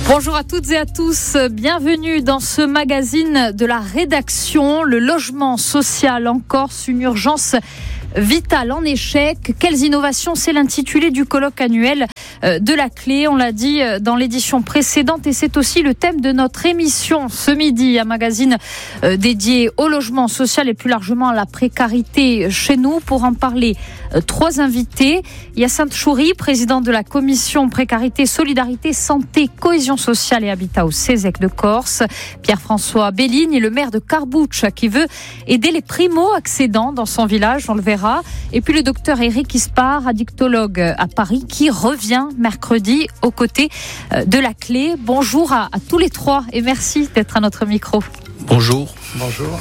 Bonjour à toutes et à tous, bienvenue dans ce magazine de la rédaction. Le logement social en Corse, une urgence vitale en échec. Quelles innovations, c'est l'intitulé du colloque annuel de la Clé. On l'a dit dans l'édition précédente et c'est aussi le thème de notre émission ce midi, un magazine dédié au logement social et plus largement à la précarité chez nous. Pour en parler, trois invités. Hyacinthe Choury, président de la commission précarité, solidarité, santé, cohésion sociale et habitat au CESEC de Corse. Pierre-François Belligne, le maire de Carbouche, qui veut aider les primo-accédants dans son village, on le verra. Et puis le docteur Éric Ispard, addictologue à Paris, qui revient mercredi aux côtés de la Clé. Bonjour à tous les trois et merci d'être à notre micro. Bonjour. Bonjour.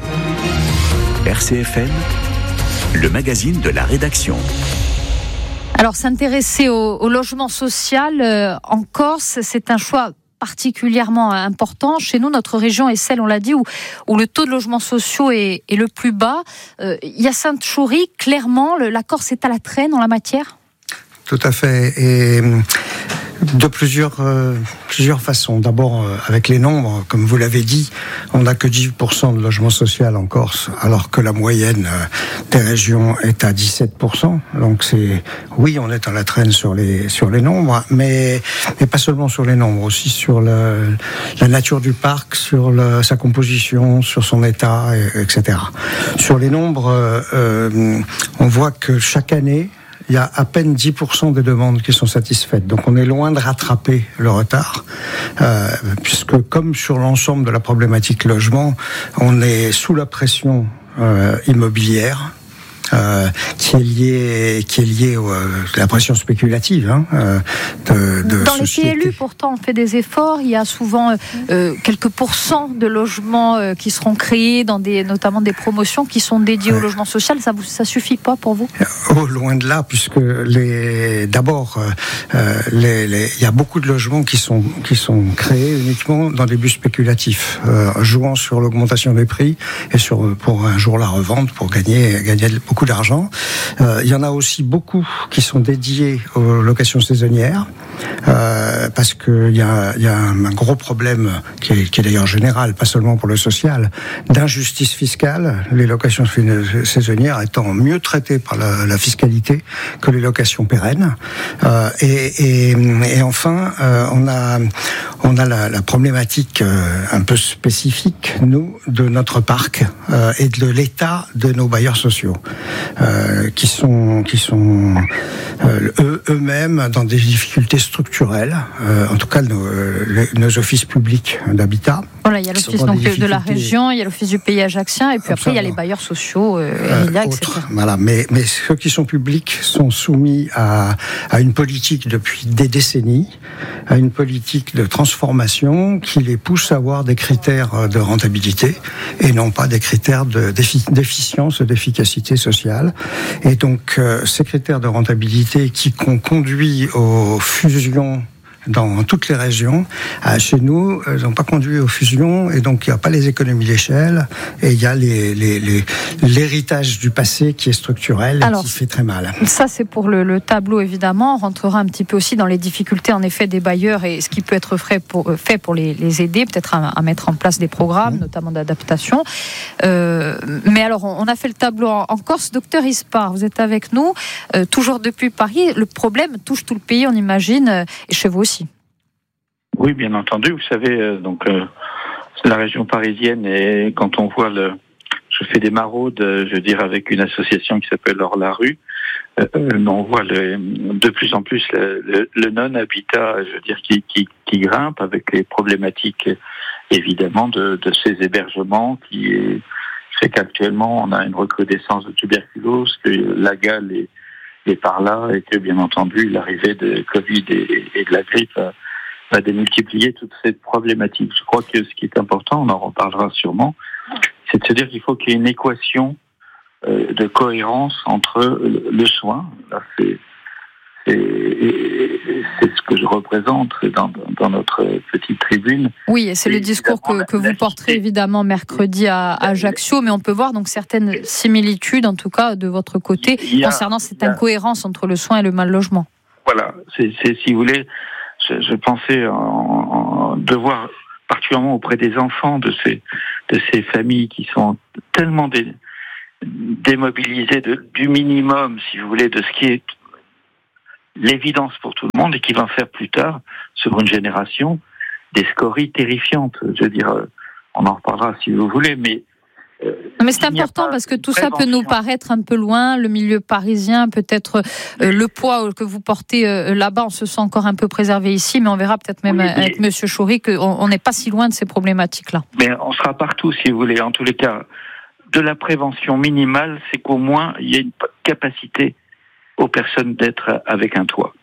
RCFM, le magazine de la rédaction. Alors, s'intéresser au logement social en Corse, c'est un choix particulièrement important. Chez nous, notre région est celle, on l'a dit, où le taux de logements sociaux est le plus bas. Hyacinthe Choury, clairement, la Corse est à la traîne en la matière ? Tout à fait. Et de plusieurs façons. D'abord, avec les nombres, comme vous l'avez dit, on n'a que 10% de logement social en Corse, alors que la moyenne des régions est à 17%. Donc oui, on est à la traîne sur les nombres, mais pas seulement sur les nombres, aussi sur la nature du parc, sur sa composition, sur son état, etc. Sur les nombres, on voit que chaque année, il y a à peine 10% des demandes qui sont satisfaites. Donc on est loin de rattraper le retard, puisque comme sur l'ensemble de la problématique logement, on est sous la pression immobilière, qui est liée à la pression spéculative de dans société. Les PLU, pourtant, on fait des efforts. Il y a souvent quelques pourcents de logements qui seront créés, notamment des promotions qui sont dédiées au logement social. Ça suffit pas pour vous ? Loin de là, puisque d'abord, il y a beaucoup de logements qui sont créés uniquement dans des buts spéculatifs, jouant sur l'augmentation des prix et pour un jour la revente pour gagner beaucoup d'argent. Il y en a aussi beaucoup qui sont dédiés aux locations saisonnières, parce qu'il y a un gros problème qui est d'ailleurs général, pas seulement pour le social, d'injustice fiscale, les locations saisonnières étant mieux traitées par la fiscalité que les locations pérennes. Et enfin, on a la problématique un peu spécifique, nous, de notre parc et de l'état de nos bailleurs sociaux. Qui sont eux-mêmes dans des difficultés structurelles, en tout cas nos offices publics d'habitat. Voilà, il y a l'office de la région, il y a l'office du pays ajaccien, et puis après il y a les bailleurs sociaux, etc. Voilà, mais ceux qui sont publics sont soumis à une politique depuis des décennies, à une politique de transformation qui les pousse à avoir des critères de rentabilité et non pas des critères d'efficience, d'efficacité sociale. Et donc, ces critères de rentabilité qui ont conduit aux fusions dans toutes les régions, chez nous, ils n'ont pas conduit aux fusions, et donc il n'y a pas les économies d'échelle, et il y a l'héritage du passé qui est structurel et qui fait très mal. Ça, c'est pour le tableau, évidemment. On rentrera un petit peu aussi dans les difficultés, en effet, des bailleurs et ce qui peut être fait pour les aider, peut-être à mettre en place des programmes, notamment d'adaptation. Mais alors, on a fait le tableau en Corse. Docteur Ispard, vous êtes avec nous, toujours depuis Paris. Le problème touche tout le pays, on imagine, et chez vous aussi. Oui, bien entendu. Vous savez, c'est la région parisienne, et quand on voit je fais des maraudes, je veux dire, avec une association qui s'appelle Hors la rue, on voit de plus en plus le non-habitat, je veux dire, qui grimpe, avec les problématiques, évidemment, de ces hébergements qui fait qu'actuellement, on a une recrudescence de tuberculose, que la gale est par là, et que, bien entendu, l'arrivée de Covid et de la grippe va démultiplier toute cette problématique. Je crois que ce qui est important, on en reparlera sûrement, c'est de se dire qu'il faut qu'il y ait une équation de cohérence entre le soin, là c'est ce que je représente dans notre petite tribune. Oui, et c'est le discours que vous porterez évidemment mercredi à Ajaccio, mais on peut voir donc certaines similitudes, en tout cas de votre côté, concernant cette incohérence entre le soin et le mal logement. Voilà, c'est si vous voulez, je pensais de voir particulièrement auprès des enfants de ces familles qui sont tellement démobilisées du minimum, si vous voulez, de ce qui est l'évidence pour tout le monde et qui va faire plus tard, sur une génération, des scories terrifiantes. Je veux dire, on en reparlera si vous voulez, mais c'est important parce que tout ça peut nous paraître un peu loin. Le milieu parisien, peut-être le poids que vous portez là-bas, on se sent encore un peu préservé ici, mais on verra peut-être même avec Monsieur Choury qu'on n'est pas si loin de ces problématiques-là. Mais on sera partout, si vous voulez. En tous les cas, de la prévention minimale, c'est qu'au moins il y a une capacité aux personnes d'être avec un toit.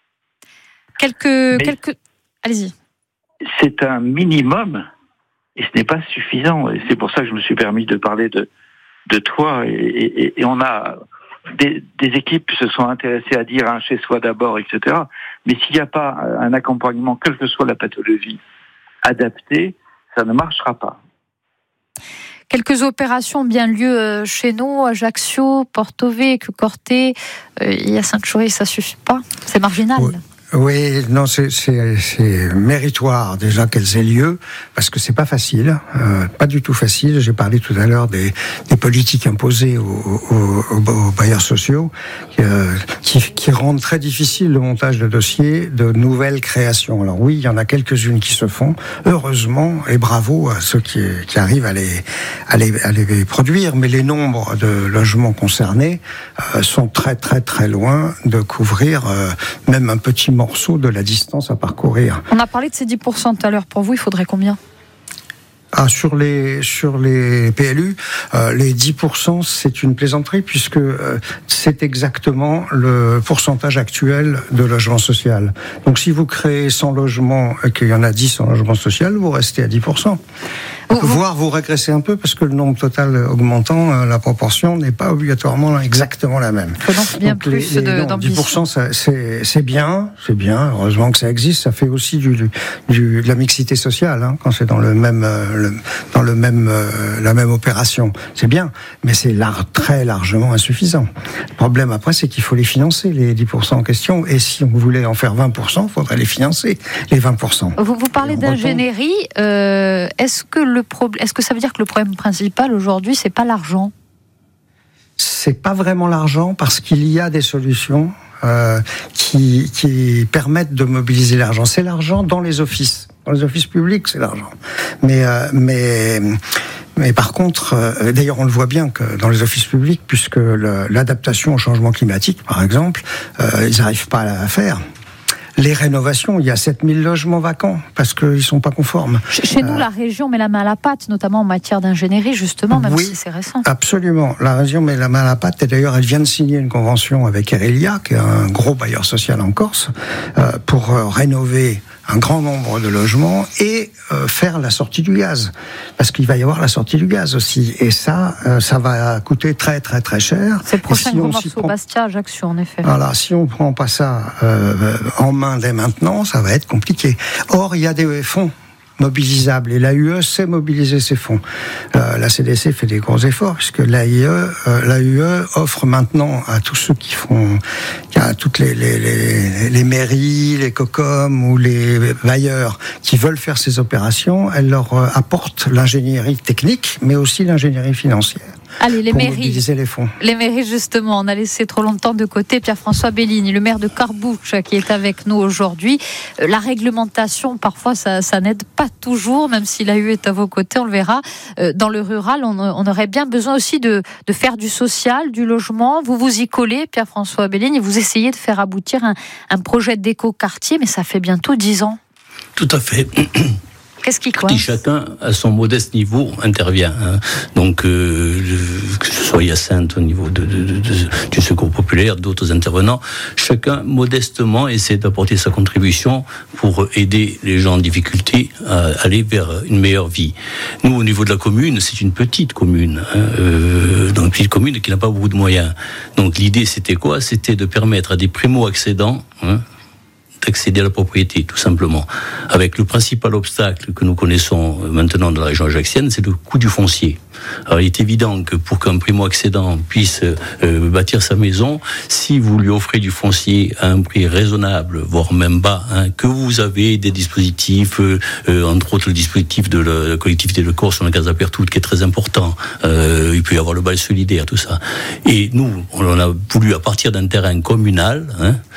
Allez-y. C'est un minimum. Et ce n'est pas suffisant. Et c'est pour ça que je me suis permis de parler de toit. Et on a des équipes qui se sont intéressées à dire un chez soi d'abord, etc. Mais s'il n'y a pas un accompagnement, quelle que soit la pathologie, adapté, ça ne marchera pas. Quelques opérations ont bien lieu chez nous, Ajaccio, Porto-Vecchio, Corté. Il y a Sainte-Choury, ça suffit pas. C'est marginal. Oui, non, c'est méritoire déjà qu'elles aient lieu, parce que c'est pas facile, pas du tout facile. J'ai parlé tout à l'heure des politiques imposées aux bailleurs sociaux qui rendent très difficile le montage de dossiers de nouvelles créations. Alors oui, il y en a quelques-unes qui se font, heureusement, et bravo à ceux qui arrivent à les produire, mais les nombres de logements concernés sont très très très loin de couvrir même un petit morceau de la distance à parcourir. On a parlé de ces 10% tout à l'heure. Pour vous, il faudrait combien ? Sur les PLU, les 10%, c'est une plaisanterie puisque c'est exactement le pourcentage actuel de logement social. Donc si vous créez 100 logements et qu'il y en a 10 en logement social, vous restez à 10%. Voire vous régressez un peu parce que le nombre total augmentant, la proportion n'est pas obligatoirement exactement la même. Il faut donc bien plus d'ambition. 10%, c'est bien, heureusement que ça existe, ça fait aussi de la mixité sociale, hein, quand c'est dans la même opération. C'est bien, mais c'est très largement insuffisant. Le problème après, c'est qu'il faut les financer, les 10% en question, et si on voulait en faire 20%, il faudrait les financer, les 20%. Vous parlez d'ingénierie, est-ce que ça veut dire que le problème principal aujourd'hui, c'est pas l'argent ? C'est pas vraiment l'argent parce qu'il y a des solutions qui permettent de mobiliser l'argent. C'est l'argent dans les offices. Dans les offices publics, c'est l'argent. Mais par contre, d'ailleurs, on le voit bien que dans les offices publics, puisque l'adaptation au changement climatique, par exemple, ils n'arrivent pas à la faire. Les rénovations, il y a 7000 logements vacants parce qu'ils sont pas conformes. Chez nous, la région met la main à la pâte, notamment en matière d'ingénierie, justement, même si c'est récent. Absolument. La région met la main à la pâte. Et d'ailleurs, elle vient de signer une convention avec Erelia, qui est un gros bailleur social en Corse, pour rénover un grand nombre de logements et faire la sortie du gaz. Parce qu'il va y avoir la sortie du gaz aussi. Et ça va coûter très très très cher. C'est le prochain gros morceau Bastia, Ajaccio, en effet. Voilà, si on prend pas ça en main dès maintenant, ça va être compliqué. Or, il y a des fonds mobilisables et l'AUE sait mobiliser ces fonds. La CDC fait des gros efforts puisque l'AUE offre maintenant à tous ceux à toutes les mairies, les COCOM ou les bailleurs qui veulent faire ces opérations, elle leur apporte l'ingénierie technique mais aussi l'ingénierie financière. Allez, les mairies. Mobiliser les fonds. Les mairies, justement, on a laissé trop longtemps de côté Pierre-François Bellini, le maire de Carbuccia, qui est avec nous aujourd'hui. La réglementation, parfois, ça n'aide pas toujours, même si l'AU est à vos côtés, on le verra. Dans le rural, on aurait bien besoin aussi de faire du social, du logement. Vous vous y collez, Pierre-François Bellini, vous essayez de faire aboutir un projet d'éco-quartier, mais ça fait bientôt 10 ans. Tout à fait. Qu'est-ce qui coince ? Chacun, à son modeste niveau, intervient. Hein. Donc, que ce soit Hyacinthe au niveau du secours populaire, d'autres intervenants, chacun, modestement, essaie d'apporter sa contribution pour aider les gens en difficulté à aller vers une meilleure vie. Nous, au niveau de la commune, c'est une petite commune. Donc, une petite commune qui n'a pas beaucoup de moyens. Donc, l'idée, c'était quoi ? C'était de permettre à des primo-accédants, d'accéder à la propriété, tout simplement. Avec le principal obstacle que nous connaissons maintenant dans la région ajaxienne, c'est le coût du foncier. Alors, il est évident que pour qu'un primo-accédant puisse bâtir sa maison, si vous lui offrez du foncier à un prix raisonnable, voire même bas, que vous avez des dispositifs, entre autres le dispositif de la collectivité de Corse sur la Casa Pertude, qui est très important. Il peut y avoir le bail solidaire, tout ça. Et nous, on a voulu, à partir d'un terrain communal,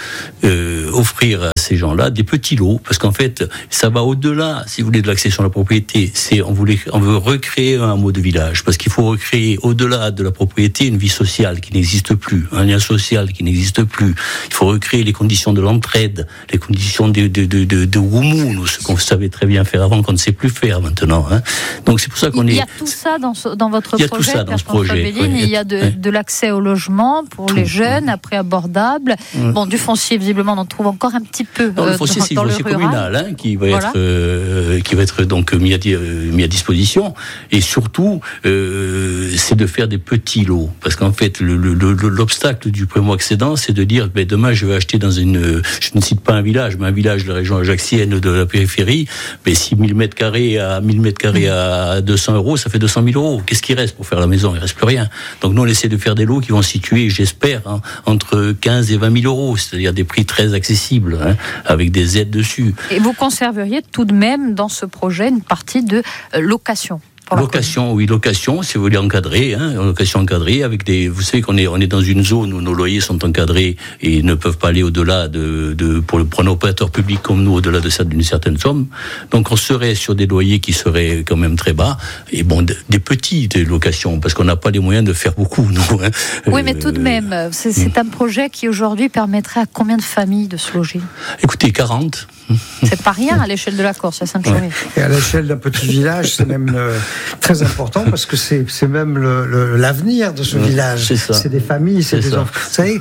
offrir à ces gens-là des petits lots, parce qu'en fait, ça va au-delà, si vous voulez, de l'accession à la propriété. On veut recréer un hameau de village, parce qu'il faut recréer, au-delà de la propriété, une vie sociale qui n'existe plus, un lien social qui n'existe plus. Il faut recréer les conditions de l'entraide, les conditions de Roumoun, ce qu'on savait très bien faire avant, qu'on ne sait plus faire maintenant. Donc c'est pour ça qu'on Il y a tout ça dans votre projet. Il y a tout ça dans ce projet. Il y a de l'accès au logement pour les jeunes, après abordable. Bon, du foncier, visiblement, on en trouve encore un petit peu. Le foncier, c'est le foncier communal qui va être donc mis à disposition. Et surtout, c'est de faire des petits lots. Parce qu'en fait, l'obstacle du primo-accédant, c'est de dire, demain, je vais acheter dans je ne cite pas un village, mais un village de la région ajaxienne de la périphérie, mais 6 000 mètres carrés à 1000 mètres carrés à 200 €, ça fait 200 000 €. Qu'est-ce qui reste pour faire la maison? Il reste plus rien. Donc nous, on essaie de faire des lots qui vont se situer, j'espère, entre 15 et 20 000 €, c'est-à-dire des prix très accessibles, avec des aides dessus. Et vous conserveriez tout de même dans ce projet une partie de location? Location, si vous voulez, encadrée, location encadrée, avec vous savez qu'on est dans une zone où nos loyers sont encadrés et ne peuvent pas aller au-delà pour un opérateur public comme nous, au-delà d'une certaine somme. Donc on serait sur des loyers qui seraient quand même très bas, et bon, des petites locations, parce qu'on n'a pas les moyens de faire beaucoup, nous. Oui, mais tout de même, c'est un projet qui aujourd'hui permettrait à combien de familles de se loger? Écoutez, 40. C'est pas rien à l'échelle de la Corse, à Sainte-Chauvet. Ouais. Et à l'échelle d'un petit village, c'est même très important, parce que c'est même l'avenir de ce village. C'est des familles, c'est des enfants. Vous savez,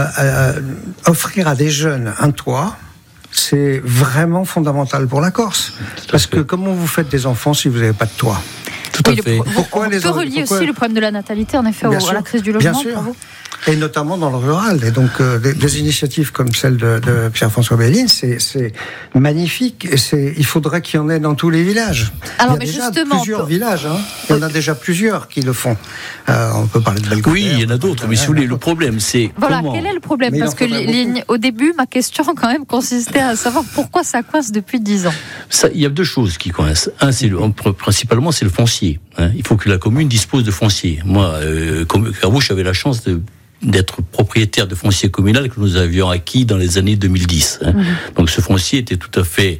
offrir à des jeunes un toit, c'est vraiment fondamental pour la Corse. Parce que comment vous faites des enfants si vous n'avez pas de toit? Tout à fait. Pourquoi on peut relier aussi le problème de la natalité, en effet, à la crise du logement, pour vous? Et notamment dans le rural. Et donc, des initiatives comme celle de Pierre-François Béline, c'est magnifique. Et il faudrait qu'il y en ait dans tous les villages. Alors, il y a déjà plusieurs villages. Il y en a déjà plusieurs qui le font. On peut parler de Belcourt. Oui, il y en a d'autres. Mais si vous voulez, le problème, c'est comment... Quel est le problème? Parce que au début, ma question, quand même, consistait à savoir pourquoi ça coince depuis 10 ans. Il y a deux choses qui coincent. Principalement, c'est le foncier. Il faut que la commune dispose de foncier. Moi, Carvouche avait la chance d'être propriétaire de foncier communal que nous avions acquis dans les années 2010. Donc ce foncier était tout à fait,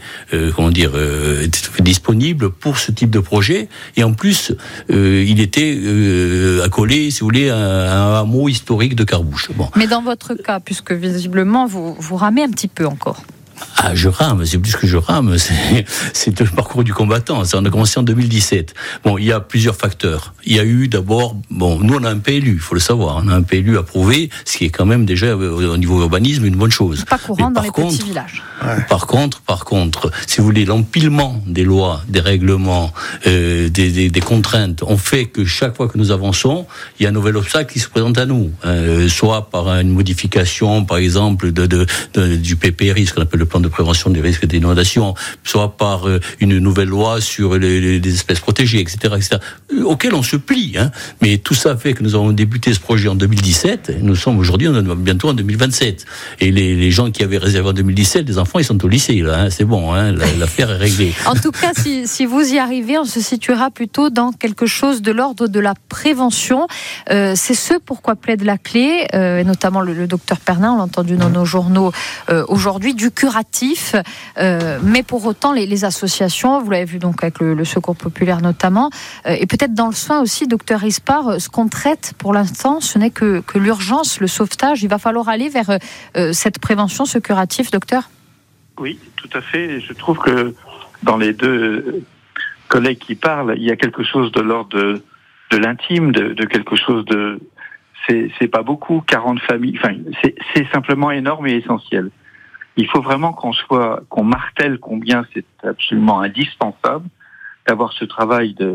disponible pour ce type de projet. Et en plus, il était accolé, si vous voulez, à un hameau historique de Carvouche. Bon. Mais dans votre cas, puisque visiblement vous ramez un petit peu encore. Ah, je rame, c'est plus que je rame, c'est le parcours du combattant. Ça, on a commencé en 2017. Bon, il y a plusieurs facteurs. Il y a eu d'abord, nous on a un PLU, il faut le savoir, on a un PLU approuvé, ce qui est quand même déjà au niveau urbanisme une bonne chose. Pas courant dans les petits villages. Ouais. Par contre, si vous voulez, l'empilement des lois, des règlements, des contraintes, ont fait que chaque fois que nous avançons, il y a un nouvel obstacle qui se présente à nous, soit par une modification, par exemple, du PPRI, ce qu'on appelle le plan de prévention des risques d'inondation, soit par une nouvelle loi sur les espèces protégées, etc., auquel on se plie. Mais tout ça fait que nous avons débuté ce projet en 2017, et nous sommes aujourd'hui, bientôt en 2027. Et les gens qui avaient réservé en 2017, les enfants, ils sont au lycée, là. C'est bon, l'affaire est réglée. En tout cas, si vous y arrivez, on se situera plutôt dans quelque chose de l'ordre de la prévention. C'est ce pourquoi plaide la clé, et notamment le docteur Pernin, on l'a entendu dans nos journaux aujourd'hui, du curatif, mais pour autant les associations, vous l'avez vu donc avec le Secours populaire notamment, et peut-être dans le soin aussi, docteur Ispar, ce qu'on traite pour l'instant, ce n'est que l'urgence, le sauvetage. Il va falloir aller vers cette prévention, ce curatif, docteur? Oui, tout à fait. Je trouve que dans les deux collègues qui parlent, il y a quelque chose de l'ordre de l'intime, de quelque chose de... C'est pas beaucoup, 40 familles, enfin, c'est simplement énorme et essentiel. Il faut vraiment qu'on martèle combien c'est absolument indispensable d'avoir ce travail de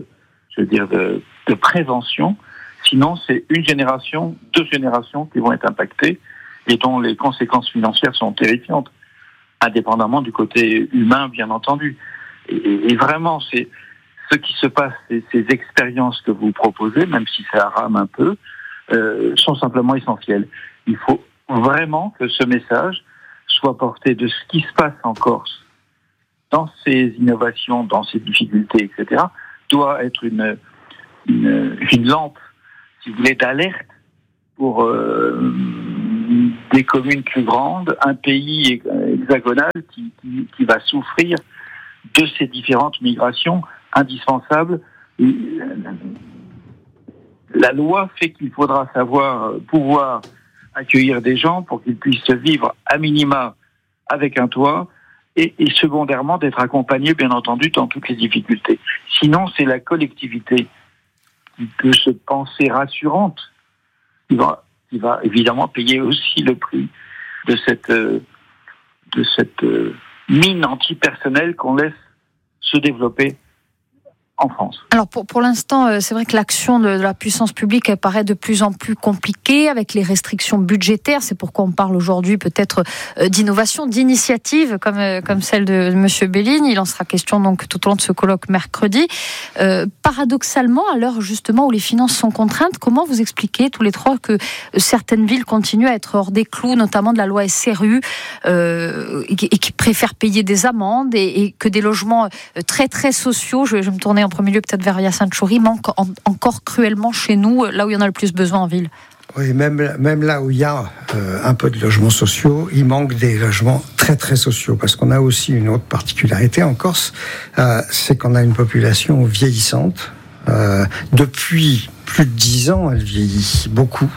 prévention. Sinon, c'est une génération, 2 générations qui vont être impactées et dont les conséquences financières sont terrifiantes. indépendamment du côté humain, bien entendu. Et vraiment, c'est ce qui se passe, ces expériences que vous proposez, même si ça rame un peu, sont simplement essentielles. Il faut vraiment que ce message soit porté de ce qui se passe en Corse, dans ces innovations, dans ces difficultés, etc., doit être une lampe, si vous voulez, d'alerte pour des communes plus grandes, un pays hexagonal qui va souffrir de ces différentes migrations indispensables. La loi fait qu'il faudra pouvoir accueillir des gens pour qu'ils puissent vivre à minima avec un toit et secondairement d'être accompagnés, bien entendu, dans toutes les difficultés. Sinon, c'est la collectivité qui peut se penser rassurante qui va évidemment payer aussi le prix de cette mine antipersonnelle qu'on laisse se développer en France. Alors pour l'instant, c'est vrai que l'action de la puissance publique elle paraît de plus en plus compliquée avec les restrictions budgétaires. C'est pourquoi on parle aujourd'hui peut-être d'innovation, d'initiative comme celle de Monsieur Belligne. Il en sera question donc tout au long de ce colloque mercredi. Paradoxalement, à l'heure justement où les finances sont contraintes, comment vous expliquez tous les trois que certaines villes continuent à être hors des clous, notamment de la loi SRU, et qui préfèrent payer des amendes et que des logements très très sociaux, je vais me tourner en premier lieu peut-être vers Hyacinthe Choury, manque encore cruellement chez nous, là où il y en a le plus besoin en ville. Oui, même là où il y a un peu de logements sociaux, il manque des logements très très sociaux, parce qu'on a aussi une autre particularité en Corse, c'est qu'on a une population vieillissante. Depuis plus de 10 ans, elle vieillit beaucoup,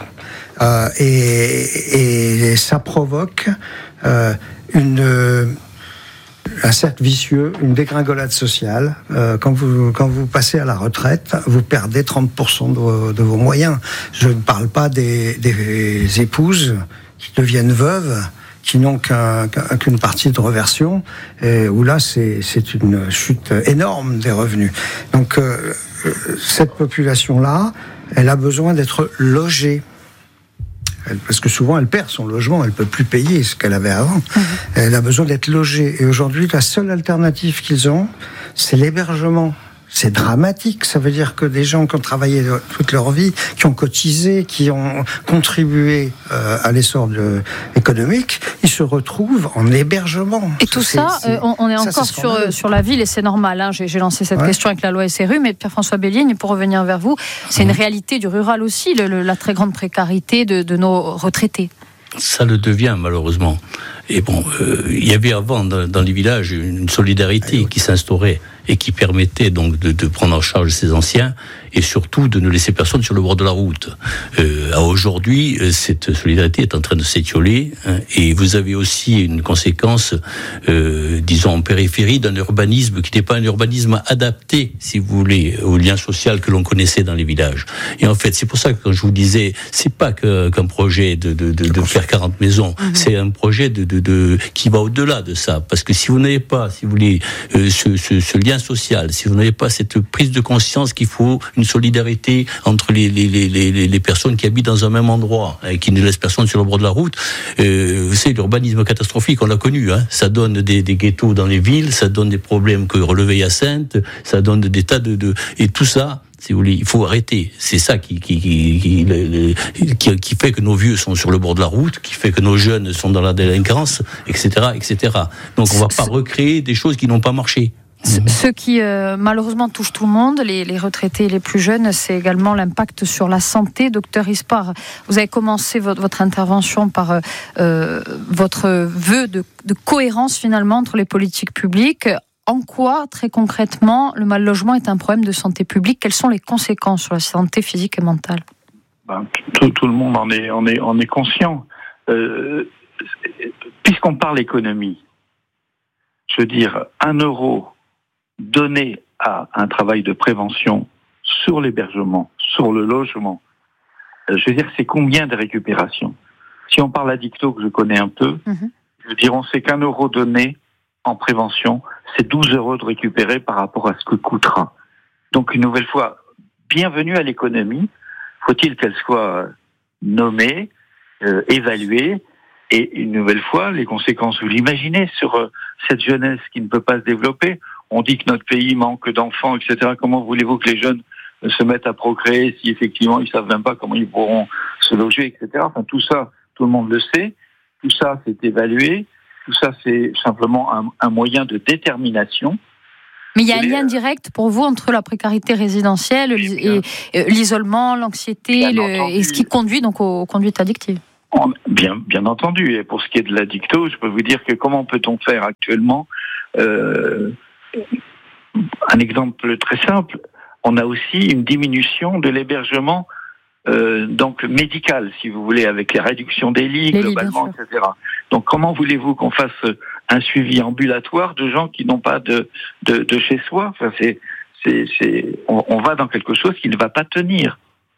et ça provoque un cercle vicieux, une dégringolade sociale. Quand vous passez à la retraite, vous perdez 30% de vos moyens. Je ne parle pas des épouses qui deviennent veuves, qui n'ont qu'une partie de reversion, où là c'est une chute énorme des revenus. Donc cette population-là, elle a besoin d'être logée. Parce que souvent elle perd son logement, elle peut plus payer ce qu'elle avait avant. Elle a besoin d'être logée. Et aujourd'hui, la seule alternative qu'ils ont, c'est l'hébergement. C'est dramatique. Ça veut dire que des gens qui ont travaillé toute leur vie, qui ont cotisé, qui ont contribué à l'essor économique, ils se retrouvent en hébergement. Et tout ça, on est encore sur la ville et c'est normal. Hein. J'ai lancé cette question avec la loi SRU, mais Pierre-François Belligne, pour revenir vers vous, c'est une réalité du rural aussi, la très grande précarité de nos retraités. Ça le devient malheureusement. Et bon, il y avait avant dans les villages une solidarité qui s'instaurait et qui permettait donc de prendre en charge ces anciens et surtout de ne laisser personne sur le bord de la route. Aujourd'hui, cette solidarité est en train de s'étioler, hein, et vous avez aussi une conséquence, disons en périphérie, d'un urbanisme qui n'est pas un urbanisme adapté, si vous voulez, au lien social que l'on connaissait dans les villages. Et en fait, c'est pour ça que quand je vous disais, c'est pas qu'un projet de faire 40 maisons, c'est un projet qui va au-delà de ça. Parce que si vous n'avez pas, si vous voulez, ce lien social, si vous n'avez pas cette prise de conscience qu'il faut une solidarité entre les personnes qui habitent dans un même endroit et qui ne laissent personne sur le bord de la route, c'est l'urbanisme catastrophique, on l'a connu, hein. Ça donne des ghettos dans les villes, ça donne des problèmes que relevait Hyacinthe, ça donne des tas et tout ça, si vous voulez, il faut arrêter. C'est ça qui fait que nos vieux sont sur le bord de la route, qui fait que nos jeunes sont dans la délinquance, etc., etc. Donc on ne va pas recréer des choses qui n'ont pas marché. Ce qui malheureusement touche tout le monde, les retraités et les plus jeunes, c'est également l'impact sur la santé. Docteur Ispar, vous avez commencé votre intervention par votre vœu de cohérence finalement entre les politiques publiques. En quoi, très concrètement, le mal-logement est un problème de santé publique ? Quelles sont les conséquences sur la santé physique et mentale ? Tout le monde en est conscient. Puisqu'on parle économie, je veux dire, 1 euro donné à un travail de prévention sur l'hébergement, sur le logement, je veux dire, c'est combien de récupération ? Si on parle addicto, que je connais un peu, je veux dire, on sait qu'1 euro donné en prévention, c'est 12 euros de récupérer par rapport à ce que coûtera. Donc, une nouvelle fois, bienvenue à l'économie. Faut-il qu'elle soit nommée, évaluée, Et une nouvelle fois, les conséquences, vous l'imaginez, sur cette jeunesse qui ne peut pas se développer. On dit que notre pays manque d'enfants, etc. Comment voulez-vous que les jeunes se mettent à procréer si effectivement ils savent même pas comment ils pourront se loger, etc. Enfin, tout ça, tout le monde le sait. Tout ça, c'est évalué. Tout ça, c'est simplement un moyen de détermination. Mais il y a un lien direct pour vous entre la précarité résidentielle et l'isolement, l'anxiété et ce qui conduit donc aux conduites addictives. Bien entendu. Et pour ce qui est de l'addicto, je peux vous dire que comment peut-on faire actuellement un exemple très simple, on a aussi une diminution de l'hébergement donc médical, si vous voulez, avec les réductions des lits globalement, etc. Donc comment voulez-vous qu'on fasse un suivi ambulatoire de gens qui n'ont pas de chez soi? Enfin, on va dans quelque chose qui ne va pas tenir.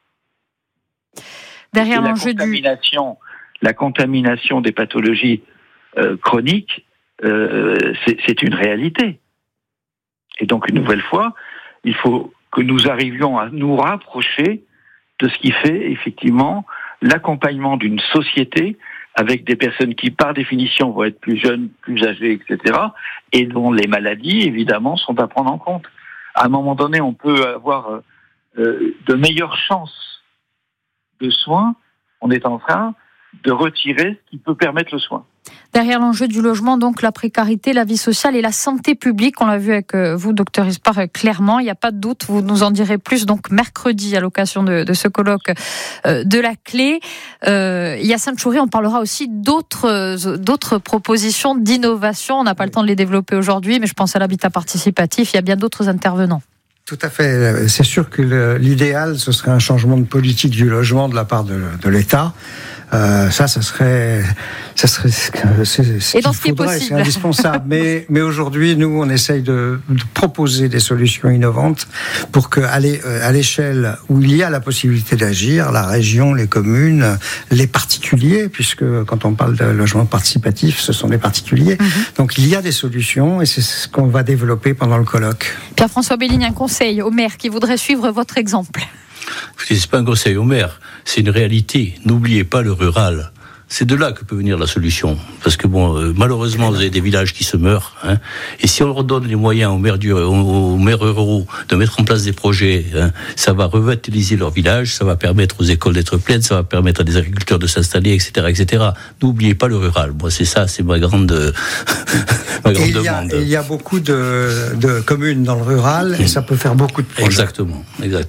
Derrière l'enjeu la contamination des pathologies chroniques, c'est une réalité. Et donc, une nouvelle fois, il faut que nous arrivions à nous rapprocher de ce qui fait effectivement l'accompagnement d'une société avec des personnes qui, par définition, vont être plus jeunes, plus âgées, etc., et dont les maladies, évidemment, sont à prendre en compte. À un moment donné, on peut avoir de meilleures chances de soins. On est en train de retirer ce qui peut permettre le soin. Derrière l'enjeu du logement, donc la précarité, la vie sociale et la santé publique, on l'a vu avec vous, Dr Ispar, clairement, il n'y a pas de doute, vous nous en direz plus donc mercredi à l'occasion de ce colloque de la clé. Yacine Choury, on parlera aussi d'autres propositions d'innovation, on n'a pas le temps de les développer aujourd'hui, mais je pense à l'habitat participatif, il y a bien d'autres intervenants. Tout à fait. C'est sûr que l'idéal, ce serait un changement de politique du logement de la part de l'État. Ça serait c'est indispensable. Mais aujourd'hui, nous, on essaye de proposer des solutions innovantes pour que, à l'échelle où il y a la possibilité d'agir, la région, les communes, les particuliers, puisque quand on parle de logement participatif, ce sont les particuliers. Donc, il y a des solutions et c'est ce qu'on va développer pendant le colloque. Pierre-François Belligne, un conseil aux maires qui voudraient suivre votre exemple. C'est pas un conseil au maire, c'est une réalité. N'oubliez pas le rural. C'est de là que peut venir la solution. Parce que malheureusement, vous avez des villages qui se meurent. Et si on redonne les moyens aux maires ruraux de mettre en place des projets, ça va revitaliser leur village, ça va permettre aux écoles d'être pleines, ça va permettre à des agriculteurs de s'installer, etc., etc. N'oubliez pas le rural. Moi, c'est ça, c'est ma grande demande. Il y a beaucoup de communes dans le rural et ça peut faire beaucoup de projets. Exactement.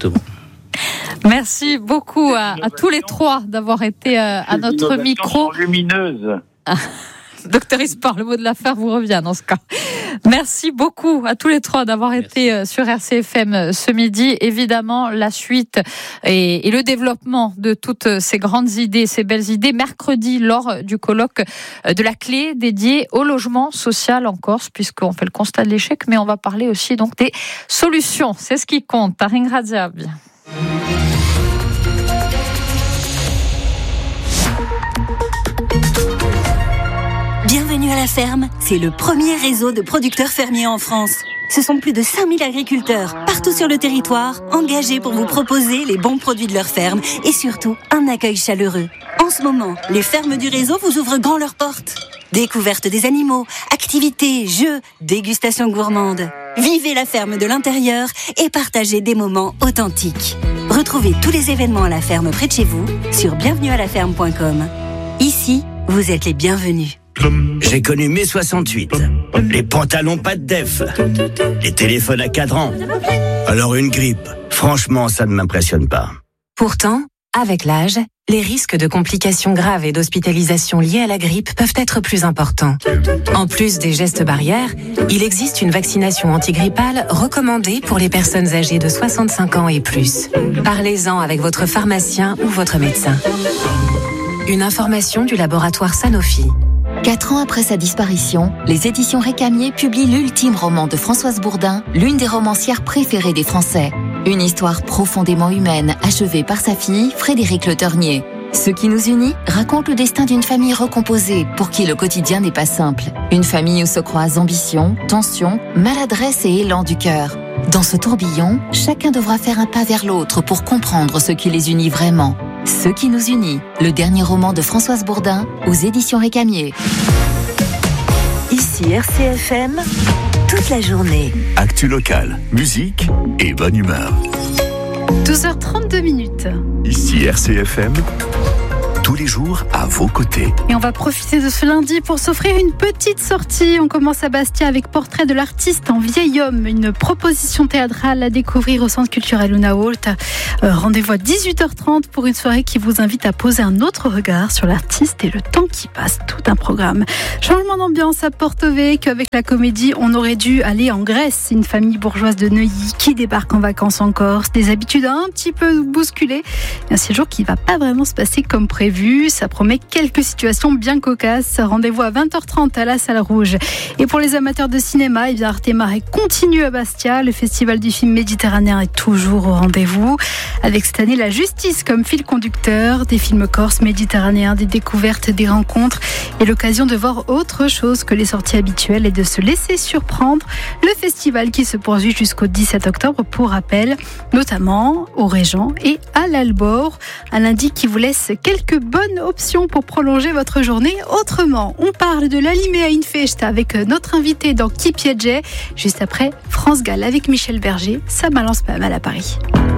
Merci beaucoup à tous les trois d'avoir été à notre micro. Lumineuse. Docteur Ispar, le mot de la fin vous revient dans ce cas. Merci beaucoup à tous les trois d'avoir été sur RCFM ce midi. Évidemment, la suite et le développement de toutes ces grandes idées, ces belles idées, mercredi lors du colloque de la clé dédié au logement social en Corse, puisqu'on fait le constat de l'échec, mais on va parler aussi donc des solutions. C'est ce qui compte. Taring Radiab. Bienvenue à la ferme, c'est le premier réseau de producteurs fermiers en France. Ce sont plus de 5000 agriculteurs, partout sur le territoire, engagés pour vous proposer les bons produits de leur ferme et surtout un accueil chaleureux. En ce moment, les fermes du réseau vous ouvrent grand leurs portes. Découverte des animaux, activités, jeux, dégustation gourmande. Vivez la ferme de l'intérieur et partagez des moments authentiques. Retrouvez tous les événements à la ferme près de chez vous sur bienvenualaferme.com. Ici, vous êtes les bienvenus. J'ai connu mai 68, les pantalons pas de def, les téléphones à cadran. Alors une grippe, franchement, ça ne m'impressionne pas. Pourtant, avec l'âge, les risques de complications graves et d'hospitalisation liées à la grippe peuvent être plus importants. En plus des gestes barrières, il existe une vaccination antigrippale recommandée pour les personnes âgées de 65 ans et plus. Parlez-en avec votre pharmacien ou votre médecin. Une information du laboratoire Sanofi. 4 ans après sa disparition, les éditions Récamier publient l'ultime roman de Françoise Bourdin, l'une des romancières préférées des Français. Une histoire profondément humaine, achevée par sa fille, Frédérique Le Ternier. Ce qui nous unit raconte le destin d'une famille recomposée, pour qui le quotidien n'est pas simple. Une famille où se croisent ambition, tension, maladresse et élan du cœur. Dans ce tourbillon, chacun devra faire un pas vers l'autre pour comprendre ce qui les unit vraiment. Ce qui nous unit, le dernier roman de Françoise Bourdin aux éditions Récamier. Ici RCFM, toute la journée. Actu locale, musique et bonne humeur. 12h32. Ici RCFM, tous les jours à vos côtés. Et on va profiter de ce lundi pour s'offrir une petite sortie. On commence à Bastia avec Portrait de l'artiste en vieil homme, une proposition théâtrale à découvrir au Centre culturel Una Holt. Rendez-vous à 18h30 pour une soirée qui vous invite à poser un autre regard sur l'artiste et le temps qui passe. Tout un programme. Changement d'ambiance à Porto-Vecchio avec la comédie On aurait dû aller en Grèce. Une famille bourgeoise de Neuilly qui débarque en vacances en Corse. Des habitudes un petit peu bousculées. Un séjour qui ne va pas vraiment se passer comme prévu. Ça promet quelques situations bien cocasses. Rendez-vous à 20h30 à la Salle Rouge. Et pour les amateurs de cinéma, Arte Mare continue à Bastia. Le festival du film méditerranéen est toujours au rendez-vous. Avec cette année la justice comme fil conducteur, des films corses, méditerranéens, des découvertes, des rencontres et l'occasion de voir autre chose que les sorties habituelles et de se laisser surprendre. Le festival qui se poursuit jusqu'au 17 octobre pour rappel, notamment au Régent et à l'Albor. Un lundi qui vous laisse quelques bonnes options pour prolonger votre journée autrement. On parle de l'Alimea in Festa avec notre invité dans Qui Piegge, juste après France Gall avec Michel Berger. Ça balance pas mal à Paris.